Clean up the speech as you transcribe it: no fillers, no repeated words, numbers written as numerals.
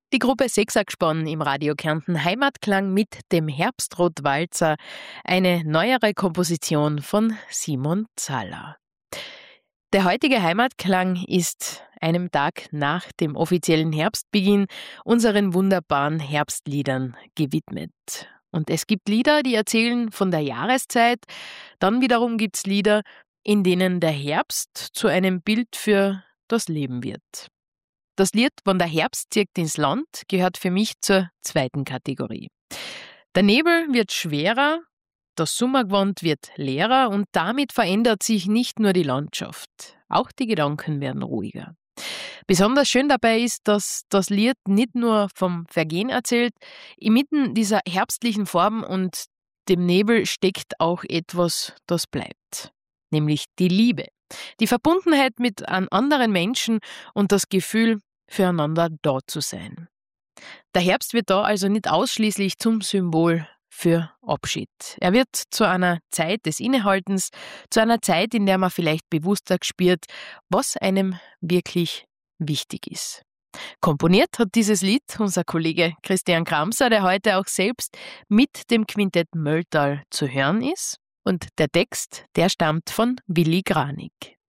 Die Gruppe Sechsergespann im Radio Kärnten Heimatklang mit dem Herbstrotwalzer, eine neuere Komposition von Simon Zaller. Der heutige Heimatklang ist einem Tag nach dem offiziellen Herbstbeginn unseren wunderbaren Herbstliedern gewidmet. Und es gibt Lieder, die erzählen von der Jahreszeit, dann wiederum gibt es Lieder, in denen der Herbst zu einem Bild für das Leben wird. Das Lied "Wann der Herbst zieht ins Land" gehört für mich zur zweiten Kategorie. Der Nebel wird schwerer, das Sommergewand wird leerer und damit verändert sich nicht nur die Landschaft, auch die Gedanken werden ruhiger. Besonders schön dabei ist, dass das Lied nicht nur vom Vergehen erzählt, inmitten dieser herbstlichen Farben und dem Nebel steckt auch etwas, das bleibt, nämlich die Liebe, die Verbundenheit mit einem anderen Menschen und das Gefühl, füreinander da zu sein. Der Herbst wird da also nicht ausschließlich zum Symbol für Abschied. Er wird zu einer Zeit des Innehaltens, zu einer Zeit, in der man vielleicht bewusster spürt, was einem wirklich wichtig ist. Komponiert hat dieses Lied unser Kollege Christian Kramser, der heute auch selbst mit dem Quintett Mölltal zu hören ist. Und der Text, der stammt von Willi Granig.